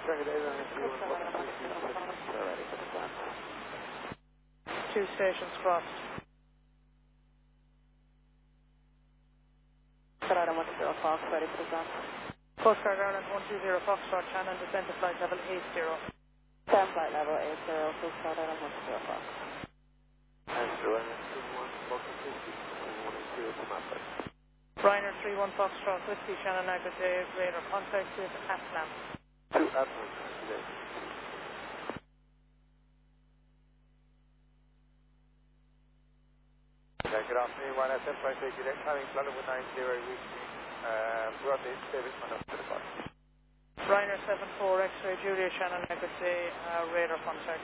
Two stations crossed. Ireland 10 Fox, ready for descent. Coast Guard Ireland 120 Foxtrot, Shannon, descent to flight level 80. Descent flight level 80, Coast Guard Ireland 10 Fox. Ryanair 31 Foxtrot, Whiskey, Shannon, Aguirre, radar contact with Atlam. 2 Atlam, today. Good afternoon, Ryanair 758 Juliet, climbing flight level 90, reaching broadly David Manos to the bus. Ryanair 74 X-ray, Julia, Shannon, Aguirre, radar contact.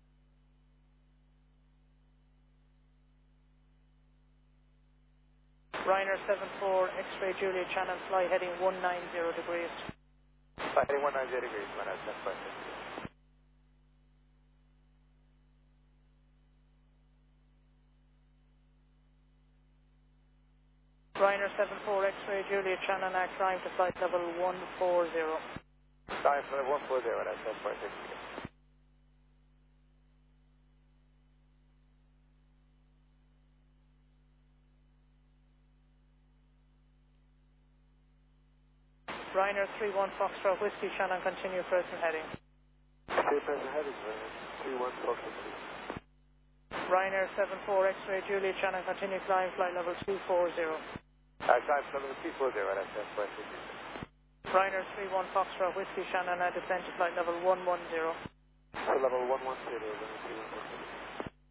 Ryanair 74 X-ray, Julia, Shannon, fly heading 190 degrees. Fly heading 190 degrees, Ryanair 758. Ryanair 74 X-ray, Julia, Shannon, climb to flight level 140. Climb for 140, that's 758. Ryanair 31 Foxtrot, Whiskey, Shannon, continue present heading. Stay present heading, 31 Foxtrot. Ryanair 74 X-ray, Julia, Shannon, continue climb, flight level 240. Climb level 240, that's 758. Ryanair 31 Foxtrot, Whiskey, Shannon, descent to flight level 110. Level 110,